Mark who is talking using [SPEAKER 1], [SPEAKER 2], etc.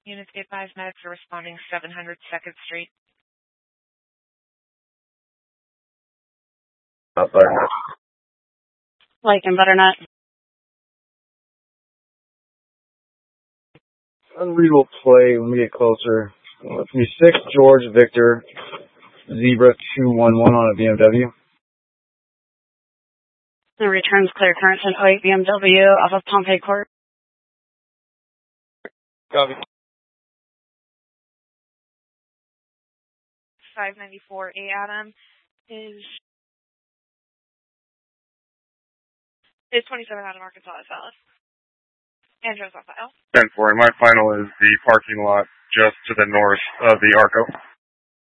[SPEAKER 1] Units 8-5 medics are responding 700 2nd Street.
[SPEAKER 2] Butternut.
[SPEAKER 3] Like in Butternut.
[SPEAKER 2] Unreadable play when we get closer. It's me 6 George Victor Zebra 211 on a BMW.
[SPEAKER 3] The returns clear current 1008 BMW off of Pompey Court.
[SPEAKER 2] Copy.
[SPEAKER 1] 594 A Adam is 27 out of Arkansas as well. Andrew's on file.
[SPEAKER 4] 10-4, and my final is the parking lot just to the north of the Arco.